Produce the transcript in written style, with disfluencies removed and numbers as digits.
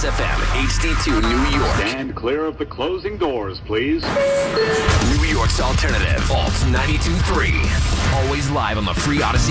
Kiss FM, HD2 New York. Stand clear of the closing doors, please. New York's alternative, Alt 92.3. Always live on the free Odyssey